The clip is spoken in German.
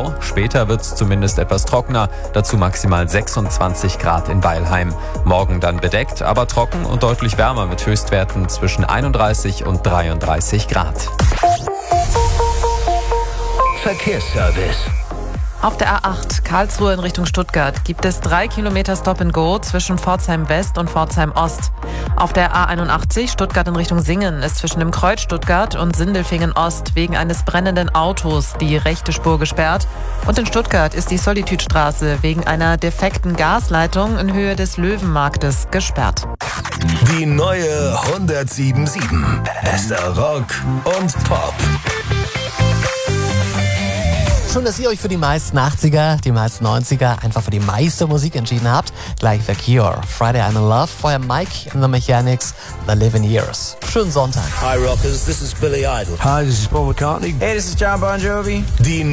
grau. Später wird es zumindest etwas trockener, dazu maximal 26 Grad in Weilheim. Morgen dann bedeckt, aber trocken und deutlich wärmer mit Höchstwerten zwischen 31 und 33 Grad. Verkehrsservice. Auf der A8 Karlsruhe in Richtung Stuttgart gibt es 3 Kilometer Stop-and-Go zwischen Pforzheim West und Pforzheim Ost. Auf der A81 Stuttgart in Richtung Singen ist zwischen dem Kreuz Stuttgart und Sindelfingen Ost wegen eines brennenden Autos die rechte Spur gesperrt. Und in Stuttgart ist die Solitudestraße wegen einer defekten Gasleitung in Höhe des Löwenmarktes gesperrt. Die neue 107.7. Bester Rock und Pop. Schön, dass ihr euch für die meisten 80er, die meisten 90er, einfach für die meiste Musik entschieden habt. Gleich The Cure, Friday I'm in Love, vorher Mike and the Mechanics, The Living Years. Schönen Sonntag. Hi Rockers, this is Billy Idol. Hi, this is Paul McCartney. Hey, this is John Bon Jovi. Die